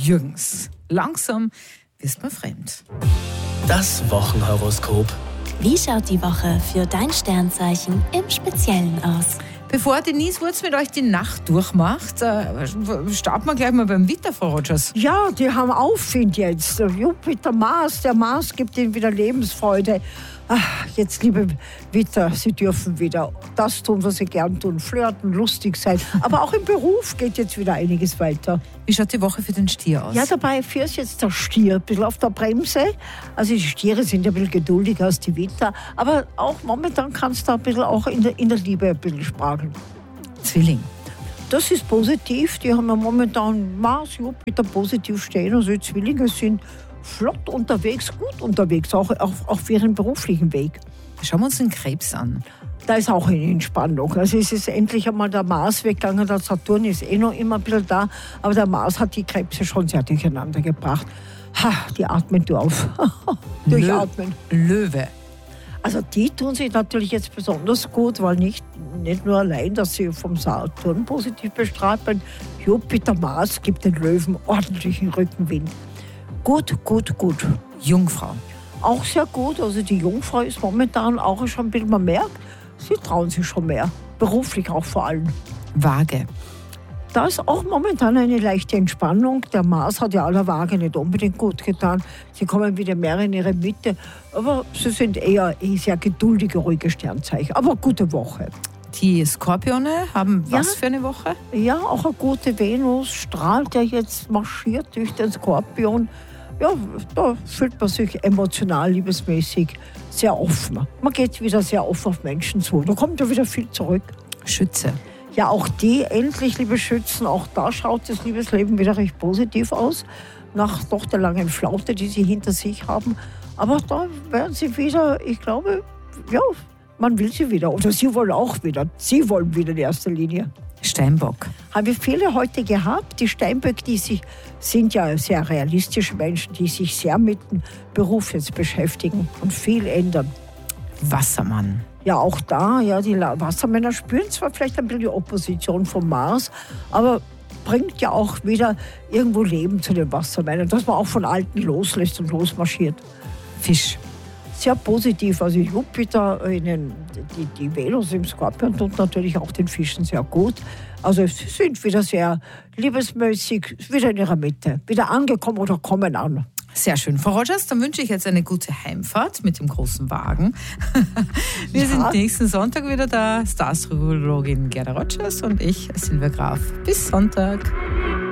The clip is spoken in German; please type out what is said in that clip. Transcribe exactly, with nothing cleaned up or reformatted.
Jürgens. Langsam wirst man fremd. Das Wochenhoroskop. Wie schaut die Woche für dein Sternzeichen im Speziellen aus? Bevor Denise Wurz mit euch die Nacht durchmacht, äh, starten wir gleich mal beim Witter, Frau Rogers. Ja, die haben Aufwind jetzt. Jupiter, Mars, der Mars gibt ihnen wieder Lebensfreude. Ach, jetzt, liebe Witter, Sie dürfen wieder das tun, was Sie gern tun. Flirten, lustig sein. Aber auch im Beruf geht jetzt wieder einiges weiter. Wie schaut die Woche für den Stier aus? Ja, dabei führt jetzt der Stier ein bisschen auf der Bremse. Also die Stiere sind ja ein bisschen geduldiger als die Witter. Aber auch momentan kannst du ein bisschen auch in der, in der Liebe ein bisschen sprachen. Zwilling. Das ist positiv. Die haben ja momentan Mars, Jupiter positiv stehen. Also die Zwillinge sind flott unterwegs, gut unterwegs, auch, auch, auch für ihren beruflichen Weg. Schauen wir uns den Krebs an. Da ist auch eine Entspannung. Also es ist endlich einmal der Mars weggegangen, der Saturn ist eh noch immer ein bisschen da, aber der Mars hat die Krebse schon sehr durcheinander gebracht. Ha, die atmen auf. Durchatmen. Löwe. Also die tun sich natürlich jetzt besonders gut, weil nicht, nicht nur allein, dass sie vom Saturn positiv bestrahlt werden. Jupiter, Mars gibt den Löwen ordentlichen Rückenwind. Gut, gut, gut. Jungfrau. Auch sehr gut. Also die Jungfrau ist momentan auch schon ein bisschen, man merkt, sie trauen sich schon mehr. Beruflich auch vor allem. Waage. Da ist auch momentan eine leichte Entspannung. Der Mars hat ja aller Waage nicht unbedingt gut getan. Sie kommen wieder mehr in ihre Mitte. Aber sie sind eher eh sehr geduldige, ruhige Sternzeichen. Aber gute Woche. Die Skorpione haben was Ja. für eine Woche? Ja, auch eine gute Venus strahlt ja jetzt, marschiert durch den Skorpion. Ja, da fühlt man sich emotional, liebesmäßig sehr offen. Man geht wieder sehr offen auf Menschen zu. Da kommt ja wieder viel zurück. Schütze. Ja, auch die, endlich, liebe Schützen, auch da schaut das Liebesleben wieder recht positiv aus. Nach doch der langen Flaute, die sie hinter sich haben. Aber da werden sie wieder, ich glaube, ja, man will sie wieder. Oder sie wollen auch wieder. Sie wollen wieder in erster Linie. Steinbock. Haben wir viele heute gehabt. Die Steinböcke, die sich, sind ja sehr realistische Menschen, die sich sehr mit dem Beruf jetzt beschäftigen und viel ändern. Wassermann. Ja, auch da, ja, die Wassermänner spüren zwar vielleicht ein bisschen die Opposition vom Mars, aber bringt ja auch wieder irgendwo Leben zu den Wassermännern, dass man auch von Alten loslässt und losmarschiert. Fisch. Sehr positiv, also Jupiter, in den, die, die Venus im Skorpion tut natürlich auch den Fischen sehr gut. Also sie sind wieder sehr liebesmäßig, wieder in ihrer Mitte, wieder angekommen oder kommen an. Sehr schön. Frau Rogers, dann wünsche ich jetzt eine gute Heimfahrt mit dem großen Wagen. Wir Ja. sind nächsten Sonntag wieder da. Star-Astrologin Gerda Rogers und ich, Silvia Graf. Bis Sonntag.